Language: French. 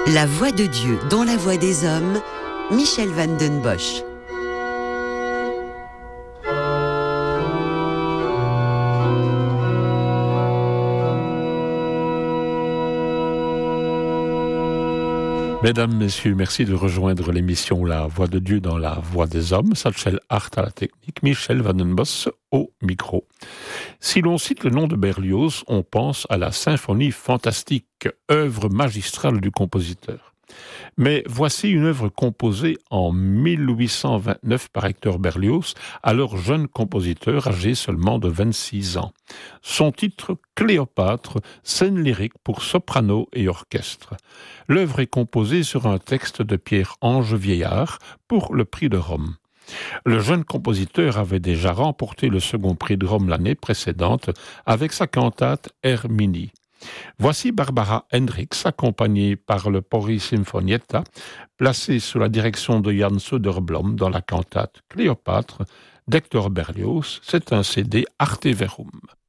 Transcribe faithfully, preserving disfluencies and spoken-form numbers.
La voix de Dieu dans la voix des hommes, Michel Van den Bosch. Mesdames, Messieurs, merci de rejoindre l'émission La Voix de Dieu dans la Voix des Hommes. Satchel Hart à la technique, Michel Van den Bosch au micro. Si l'on cite le nom de Berlioz, on pense à la symphonie fantastique, œuvre magistrale du compositeur. Mais voici une œuvre composée en mille huit cent vingt-neuf par Hector Berlioz, alors jeune compositeur âgé seulement de vingt-six ans. Son titre, Cléopâtre, scène lyrique pour soprano et orchestre. L'œuvre est composée sur un texte de Pierre-Ange Vieillard pour le prix de Rome. Le jeune compositeur avait déjà remporté le second prix de Rome l'année précédente avec sa cantate Erminie. Voici Barbara Hendricks, accompagnée par le Pori Sinfonietta, placée sous la direction de Jan Söderblom dans la cantate Cléopâtre d'Hector Berlioz. C'est un C D Arte Verum.